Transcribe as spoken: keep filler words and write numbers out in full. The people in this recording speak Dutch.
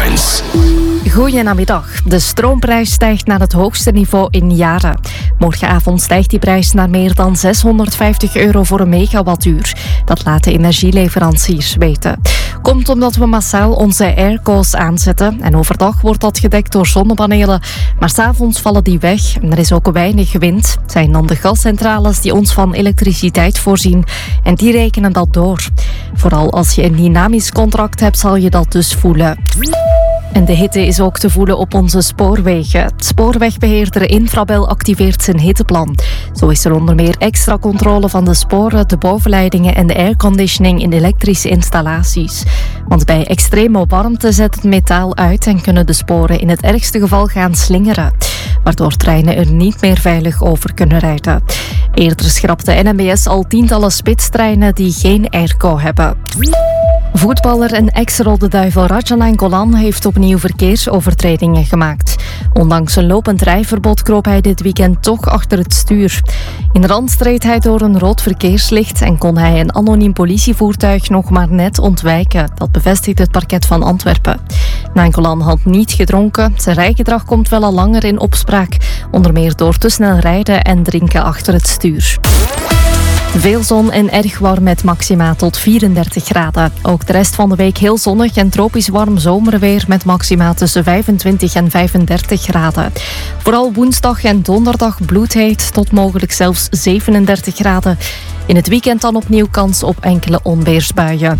Headlines. Goedenamiddag. De stroomprijs stijgt naar het hoogste niveau in jaren. Morgenavond stijgt die prijs naar meer dan zeshonderdvijftig euro voor een megawattuur. Dat laten energieleveranciers weten. Komt omdat we massaal onze airco's aanzetten. En overdag wordt dat gedekt door zonnepanelen. Maar 's avonds vallen die weg. En er is ook weinig wind. Het zijn dan de gascentrales die ons van elektriciteit voorzien. En die rekenen dat door. Vooral als je een dynamisch contract hebt, zal je dat dus voelen. En de hitte is ook te voelen op onze spoorwegen. Het spoorwegbeheerder Infrabel activeert zijn hitteplan. Zo is er onder meer extra controle van de sporen, de bovenleidingen en de airconditioning in elektrische installaties. Want bij extreme warmte zet het metaal uit en kunnen de sporen in het ergste geval gaan slingeren, waardoor treinen er niet meer veilig over kunnen rijden. Eerder schrapte N M B S al tientallen spitstreinen die geen airco hebben. Voetballer en ex-Rode Duivel Raja Nainggolan heeft opnieuw verkeersovertredingen gemaakt. Ondanks een lopend rijverbod kroop hij dit weekend toch achter het stuur. In Rand reed hij door een rood verkeerslicht en kon hij een anoniem politievoertuig nog maar net ontwijken. Dat bevestigt het parket van Antwerpen. Nainggolan had niet gedronken. Zijn rijgedrag komt wel al langer in opspraak. Onder meer door te snel rijden en drinken achter het stuur. Veel zon en erg warm met maxima tot vierendertig graden. Ook de rest van de week heel zonnig en tropisch warm zomerweer met maxima tussen vijfentwintig en vijfendertig graden. Vooral woensdag en donderdag bloedheet tot mogelijk zelfs zevenendertig graden. In het weekend dan opnieuw kans op enkele onweersbuien.